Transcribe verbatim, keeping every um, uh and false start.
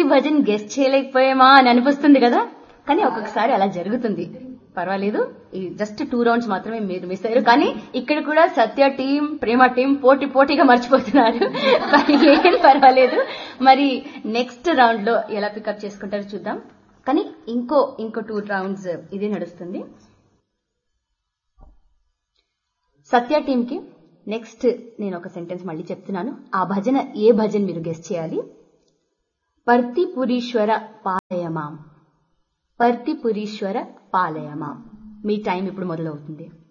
Bhajan guest చేయలేకపోయామా అని అనిపిస్తుంది కదా, కానీ ఒక్కొక్కసారి అలా జరుగుతుంది. పర్వాలేదు, ఈ జస్ట్ టూ రౌండ్స్ మాత్రమే మీరు మిస్ అయ్యారు. కానీ ఇక్కడ కూడా సత్య టీం, ప్రేమ టీం పోటీ పోటీగా మర్చిపోతున్నారు. కానీ ఏం పర్వాలేదు. మరి నెక్స్ట్ రౌండ్ లో ఎలా పికప్ చేసుకుంటారో చూద్దాం. కానీ ఇంకో ఇంకో టూ రౌండ్స్ ఇదే నడుస్తుంది. సత్య టీం కి నెక్స్ట్ నేను ఒక సెంటెన్స్ మళ్ళీ చెప్తున్నాను. ఆ భజన ఏ భజన మీరు గెస్ట్ చేయాలి. పర్తిపురీశ్వర పాలయమాం, పర్తిపురీశ్వర పాలయమాం. మీ టైం ఇప్పుడు మొదలవుతుంది.